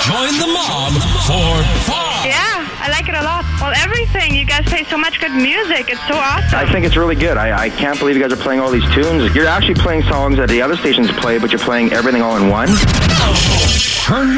Join the mob for fun. Yeah, I like it a lot. Well, everything. You guys play so much good music. It's so awesome. I think it's really good. I can't believe you guys are playing all these tunes. You're actually playing songs that the other stations play, but you're playing everything all in one. Turn